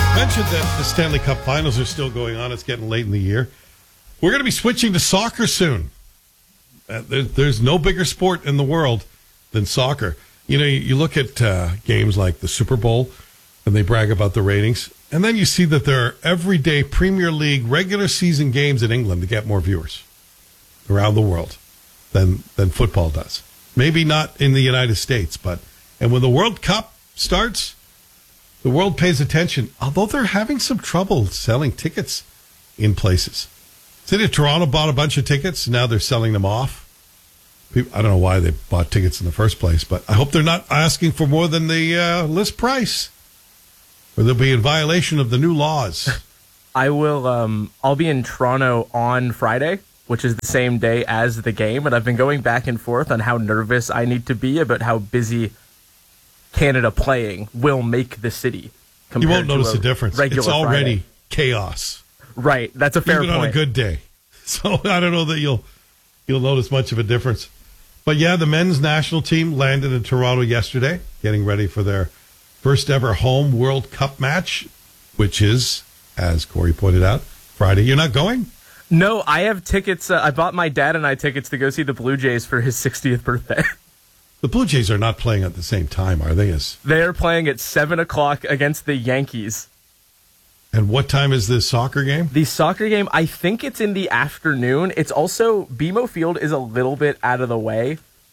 Mentioned that the Stanley Cup Finals are still going on. It's getting late in the year. We're going to be switching to soccer soon. There's no bigger sport in the world than soccer. You know, you look at games like the Super Bowl, and they brag about the ratings, and then you see that there are everyday Premier League regular season games in England that get more viewers around the world than football does. Maybe not in the United States, and when the World Cup starts, the world pays attention, although they're having some trouble selling tickets in places. City of Toronto bought a bunch of tickets. Now they're selling them off. I don't know why they bought tickets in the first place, but I hope they're not asking for more than the list price, or they'll be in violation of the new laws. I'll be in Toronto on Friday, which is the same day as the game, and I've been going back and forth on how nervous I need to be about how busy Canada playing will make the city. You won't notice a difference. It's already Friday. Chaos. Right, that's a fair point. Even on a good day. So I don't know that you'll notice much of a difference. But yeah, the men's national team landed in Toronto yesterday, getting ready for their first ever home World Cup match, which is, as Corey pointed out, Friday. You're not going? No, I have tickets. I bought my dad and I tickets to go see the Blue Jays for his 60th birthday. The Blue Jays are not playing at the same time, are they? They're playing at 7 o'clock against the Yankees. And what time is this soccer game? The soccer game, I think it's in the afternoon. It's also, BMO Field is a little bit out of the way.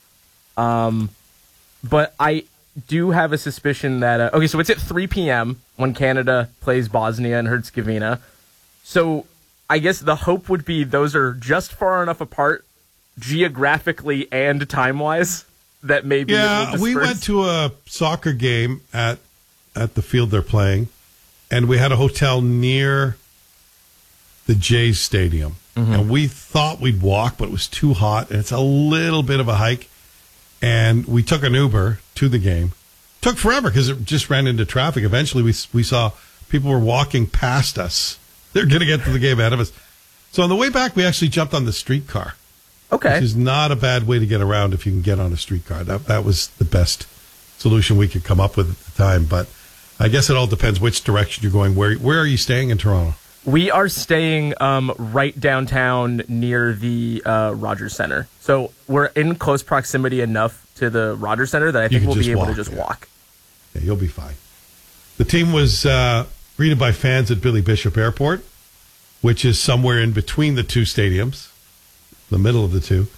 But I do have a suspicion that... okay, so it's at 3 p.m. when Canada plays Bosnia and Herzegovina. So I guess the hope would be those are just far enough apart geographically and time-wise that maybe... Yeah, we went to a soccer game at the field they're playing, and we had a hotel near the Jays Stadium. Mm-hmm. And we thought we'd walk, but it was too hot, and it's a little bit of a hike. And we took an Uber to the game. Took forever because it just ran into traffic. Eventually, we saw people were walking past us. They're going to get to the game ahead of us. So on the way back, we actually jumped on the streetcar. Okay. Which is not a bad way to get around if you can get on a streetcar. That was the best solution we could come up with at the time. But I guess it all depends which direction you're going. Where are you staying in Toronto? We are staying right downtown near the Rogers Center. So we're in close proximity enough to the Rogers Center that I think we'll be able to just walk. Yeah, you'll be fine. The team was greeted by fans at Billy Bishop Airport, which is somewhere in between the two stadiums, the middle of the two.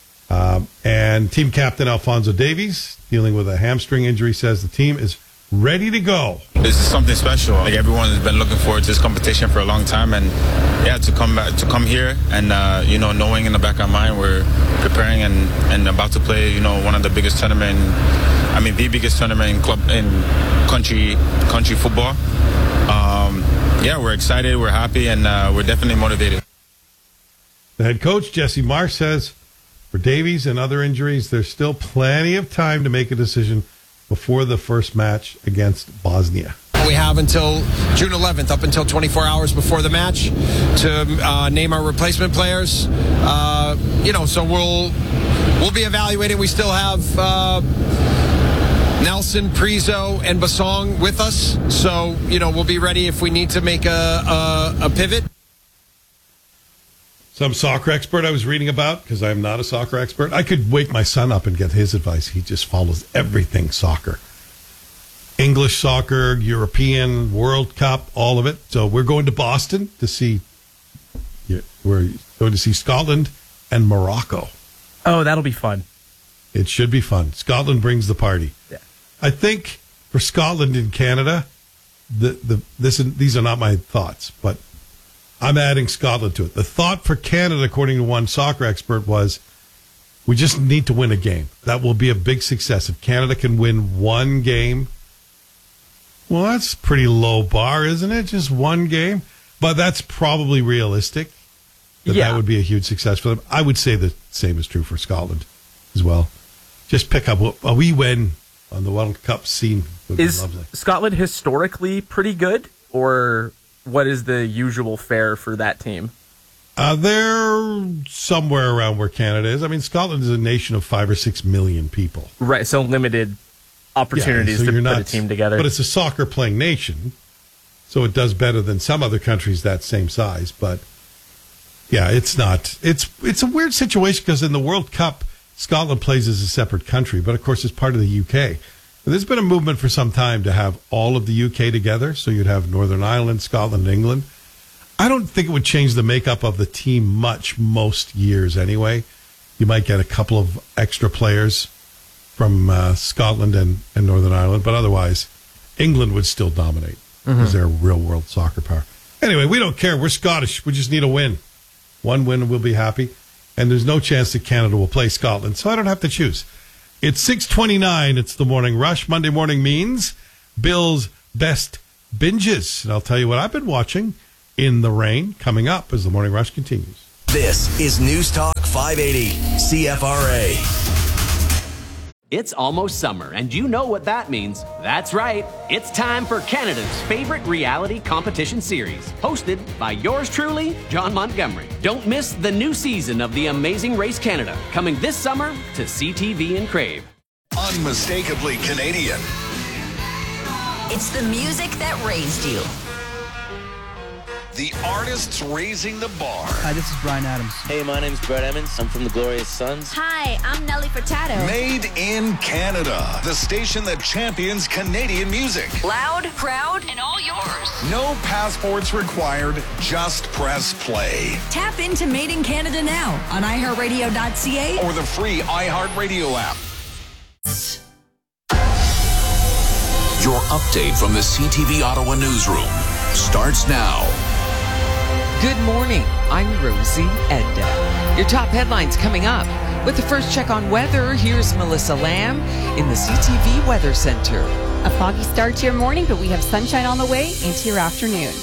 And team captain Alphonso Davies, dealing with a hamstring injury, says the team is ready to go. This is something special. Like, everyone has been looking forward to this competition for a long time, and yeah, to come here and knowing in the back of our mind we're preparing and about to play, one of the biggest tournament. The biggest tournament in country football. We're excited, we're happy, and we're definitely motivated. The head coach, Jesse Marsh, says for Davies and other injuries, there's still plenty of time to make a decision before the first match against Bosnia. We have until June 11th, up until 24 hours before the match, to name our replacement players. So we'll be evaluating. We still have Nelson, Prizo, and Basong with us. So, we'll be ready if we need to make a pivot. Some soccer expert I was reading about, because I'm not a soccer expert. I could wake my son up and get his advice. He just follows everything soccer. English soccer, European, World Cup, all of it. So we're going to Boston to see, we're going to see Scotland and Morocco. Oh, that'll be fun. It should be fun. Scotland brings the party. Yeah. I think for Scotland and Canada, these are not my thoughts, but I'm adding Scotland to it. The thought for Canada, according to one soccer expert, was we just need to win a game. That will be a big success. If Canada can win one game, well, that's a pretty low bar, isn't it? Just one game. But that's probably realistic. That would be a huge success for them. I would say the same is true for Scotland as well. Just pick up a wee win on the World Cup scene. Is Scotland historically pretty good, or what is the usual fare for that team? They're somewhere around where Canada is. Scotland is a nation of 5 or 6 million people. Right, so limited opportunities to put a team together. But it's a soccer-playing nation, so it does better than some other countries that same size. But yeah, it's not. It's a weird situation because in the World Cup, Scotland plays as a separate country, but of course it's part of the UK. There's been a movement for some time to have all of the UK together, so you'd have Northern Ireland, Scotland, England. I don't think it would change the makeup of the team much most years anyway. You might get a couple of extra players from Scotland and Northern Ireland, but otherwise, England would still dominate because they're real world soccer power. Anyway, we don't care. We're Scottish. We just need a win. One win and we'll be happy. And there's no chance that Canada will play Scotland, so I don't have to choose. It's 6:29. It's the Morning Rush. Monday morning means Bill's best binges. And I'll tell you what I've been watching in the rain coming up as the Morning Rush continues. This is News Talk 580 CFRA. It's almost summer, and you know what that means. That's right. It's time for Canada's favorite reality competition series, hosted by yours truly, John Montgomery. Don't miss the new season of The Amazing Race Canada, coming this summer to CTV and Crave. Unmistakably Canadian. It's the music that raised you. The artists raising the bar. Hi, this is Bryan Adams. Hey, my name's Brett Emmons. I'm from the Glorious Sons. Hi, I'm Nelly Furtado. Made in Canada. The station that champions Canadian music. Loud, proud, and all yours. No passports required. Just press play. Tap into Made in Canada now on iHeartRadio.ca Or the free iHeartRadio app. Your update from the CTV Ottawa newsroom starts now. Good morning. I'm Rosie Edda. Your top headlines coming up. With the first check on weather, here's Melissa Lamb in the CTV Weather Center. A foggy start to your morning, but we have sunshine on the way into your afternoon.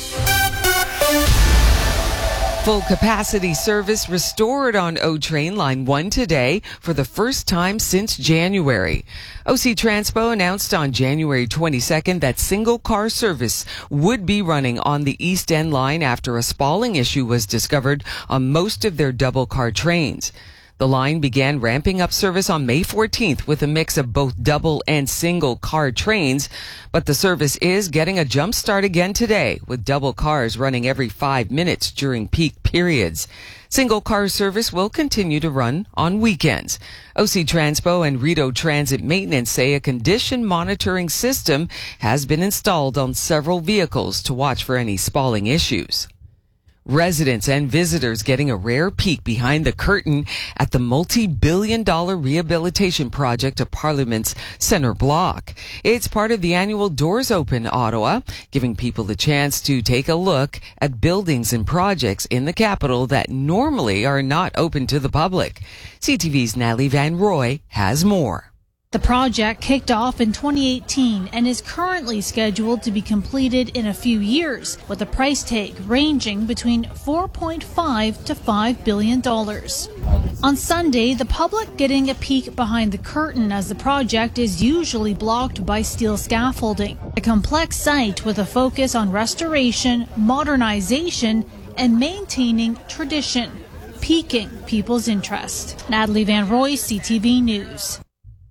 Full capacity service restored on O Train Line 1 today for the first time since January. OC Transpo announced on January 22nd that single car service would be running on the East End line after a spalling issue was discovered on most of their double car trains. The line began ramping up service on May 14th with a mix of both double and single car trains, but the service is getting a jump start again today with double cars running every 5 minutes during peak periods. Single car service will continue to run on weekends. OC Transpo and Rideau Transit Maintenance say a condition monitoring system has been installed on several vehicles to watch for any spalling issues. Residents and visitors getting a rare peek behind the curtain at the multi-billion-dollar rehabilitation project of Parliament's Centre Block. It's part of the annual Doors Open Ottawa, giving people the chance to take a look at buildings and projects in the capital that normally are not open to the public. CTV's Natalie Van Roy has more. The project kicked off in 2018 and is currently scheduled to be completed in a few years, with a price tag ranging between $4.5 to $5 billion. On Sunday, the public getting a peek behind the curtain as the project is usually blocked by steel scaffolding. A complex site with a focus on restoration, modernization, and maintaining tradition, piquing people's interest. Natalie Van Roy, CTV News.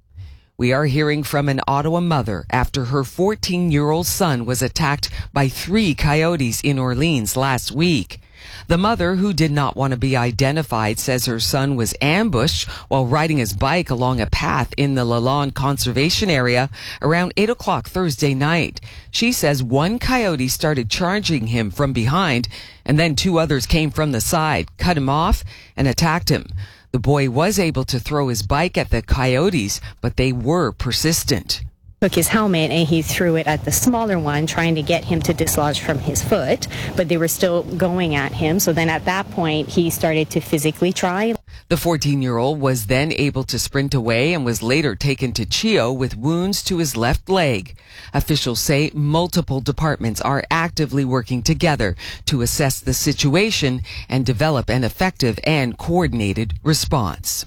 We are hearing from an Ottawa mother after her 14-year-old son was attacked by 3 coyotes in Orleans last week. The mother, who did not want to be identified, says her son was ambushed while riding his bike along a path in the Lalonde Conservation Area around 8 o'clock Thursday night. She says one coyote started charging him from behind, and then 2 others came from the side, cut him off, and attacked him. The boy was able to throw his bike at the coyotes, but they were persistent. Took his helmet and he threw it at the smaller one, trying to get him to dislodge from his foot, but they were still going at him. So then at that point, he started to physically try. The 14-year-old was then able to sprint away and was later taken to CHEO with wounds to his left leg. Officials say multiple departments are actively working together to assess the situation and develop an effective and coordinated response.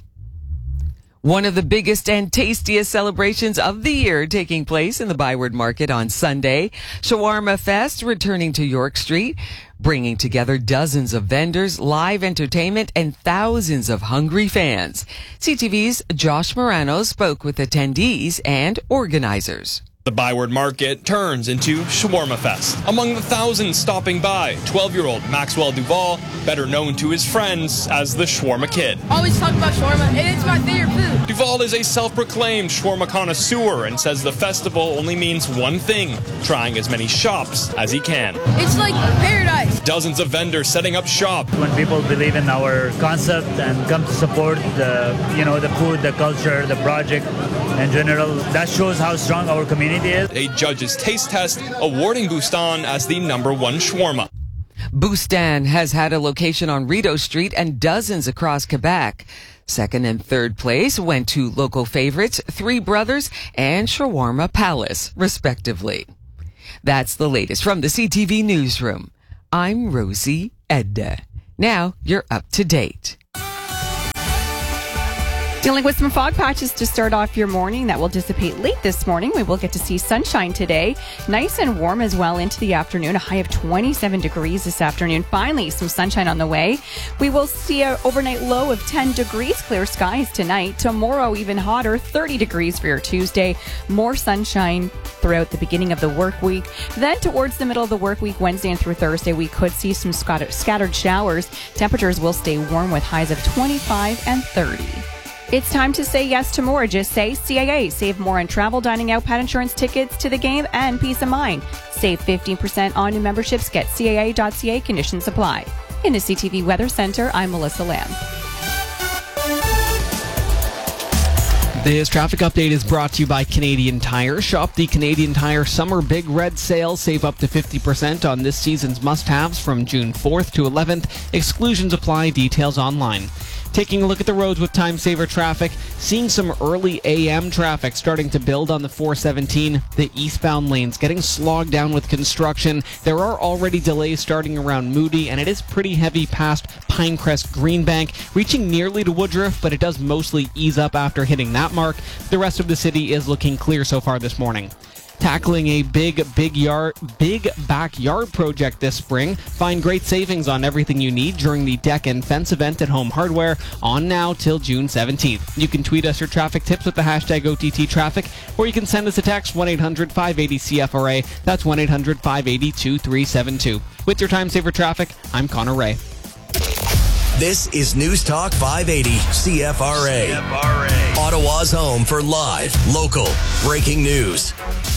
One of the biggest and tastiest celebrations of the year taking place in the Byward Market on Sunday. Shawarma Fest returning to York Street, bringing together dozens of vendors, live entertainment, and thousands of hungry fans. CTV's Josh Morano spoke with attendees and organizers. The Byward Market turns into Shawarma Fest. Among the thousands stopping by, 12-year-old Maxwell Duval, better known to his friends as the Shawarma Kid. Always talk about shawarma, and it's my favorite food. Duval is a self-proclaimed shawarma connoisseur and says the festival only means one thing, trying as many shops as he can. It's like paradise. Dozens of vendors setting up shop. When people believe in our concept and come to support the food, the culture, the project in general, that shows how strong our community is. A judge's taste test awarding Bustan as the #1 shawarma. Bustan has had a location on Rideau Street and dozens across Quebec. Second and third place went to local favorites, Three Brothers and Shawarma Palace, respectively. That's the latest from the CTV Newsroom. I'm Rosie Edda. Now you're up to date. Dealing with some fog patches to start off your morning. That will dissipate late this morning. We will get to see sunshine today. Nice and warm as well into the afternoon. A high of 27 degrees this afternoon. Finally, some sunshine on the way. We will see an overnight low of 10 degrees. Clear skies tonight. Tomorrow, even hotter, 30 degrees for your Tuesday. More sunshine throughout the beginning of the work week. Then towards the middle of the work week, Wednesday and through Thursday, we could see some scattered showers. Temperatures will stay warm with highs of 25 and 30. It's time to say yes to more. Just say CAA. Save more on travel, dining out, pet insurance, tickets to the game, and peace of mind. Save 15% on new memberships. Get CAA.ca. Conditions apply. In the CTV Weather Center, I'm Melissa Lamb. This traffic update is brought to you by Canadian Tire. Shop the Canadian Tire Summer Big Red Sale. Save up to 50% on this season's must-haves from June 4th to 11th. Exclusions apply. Details online. Taking a look at the roads with time saver traffic, seeing some early AM traffic starting to build on the 417. The eastbound lanes getting slogged down with construction. There are already delays starting around Moody, and it is pretty heavy past Pinecrest Greenbank, reaching nearly to Woodruff, but it does mostly ease up after hitting that mark. The rest of the city is looking clear so far this morning. Tackling a big backyard project this spring. Find great savings on everything you need during the deck and fence event at Home Hardware on now till June 17th. You can tweet us your traffic tips with the hashtag OTTTraffic, or you can send us a text 1-800-580-CFRA. That's 1-800-582-372. With your time saver traffic, I'm Connor Ray. This is News Talk 580 CFRA. Ottawa's home for live, local, breaking news.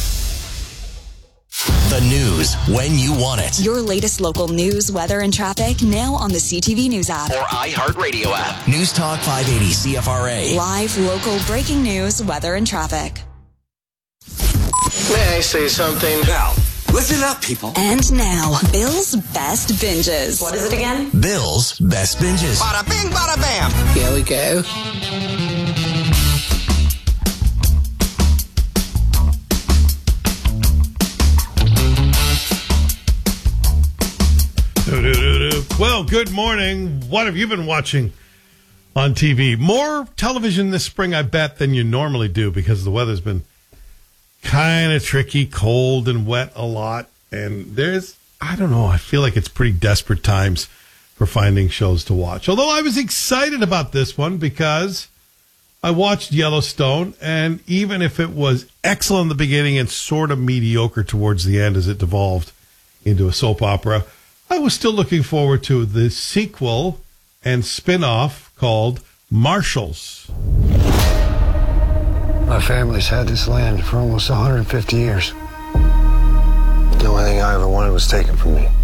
The news when you want it. Your latest local news, weather, and traffic now on the CTV News app or iHeartRadio app. News Talk 580 CFRA. Live, local, breaking news, weather, and traffic. May I say something? Now, listen up, people. And now, Bill's Best Binges. What is it again? Bill's Best Binges. Bada bing, bada bam. Here we go. Well, good morning. What have you been watching on TV? More television this spring, I bet, than you normally do, because the weather's been kind of tricky, cold and wet a lot. And I don't know, I feel like it's pretty desperate times for finding shows to watch. Although I was excited about this one because I watched Yellowstone, and even if it was excellent in the beginning and sort of mediocre towards the end as it devolved into a soap opera, I was still looking forward to the sequel and spin-off called Marshals. My family's had this land for almost 150 years. The only thing I ever wanted was taken from me.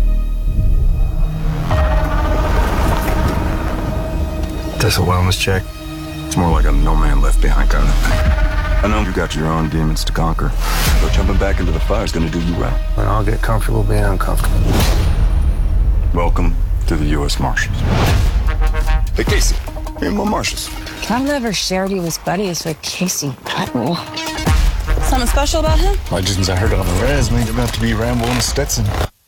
That's a wellness check. It's more like a no man left behind kind of thing. I know you got your own demons to conquer, but jumping back into the fire is going to do you right. And I'll get comfortable being uncomfortable. Welcome to the U.S. Marshals. Hey, Casey, you're my Marshals. I've never shared he was buddies with Casey Tuttle. Something special about him? Legends I heard on the res made him out to be Rambo and a Stetson.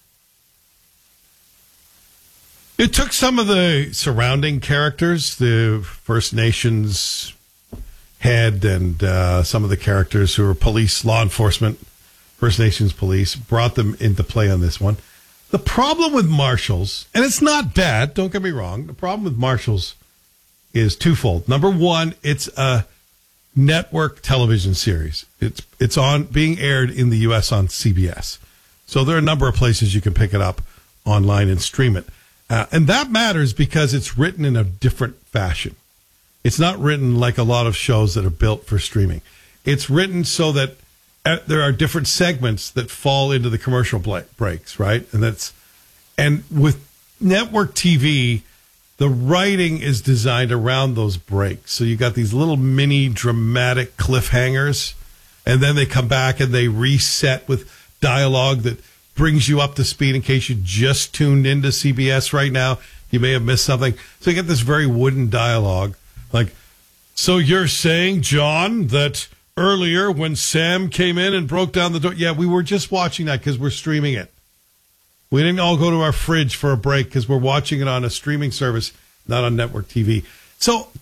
It took some of the surrounding characters, the First Nations head and some of the characters who are police, law enforcement, First Nations police, brought them into play on this one. The problem with Marshals, and it's not bad, don't get me wrong, the problem with Marshals is twofold. Number one, it's a network television series. It's on being aired in the U.S. on CBS. So there are a number of places you can pick it up online and stream it. And that matters because it's written in a different fashion. It's not written like a lot of shows that are built for streaming. It's written so that there are different segments that fall into the commercial breaks, right? And with network TV, the writing is designed around those breaks. So you got these little mini dramatic cliffhangers, and then they come back and they reset with dialogue that brings you up to speed in case you just tuned into CBS right now. You may have missed something. So you get this very wooden dialogue. Like, so you're saying, John, that earlier when Sam came in and broke down the door, yeah, we were just watching that because we're streaming it. We didn't all go to our fridge for a break because we're watching it on a streaming service, not on network TV. So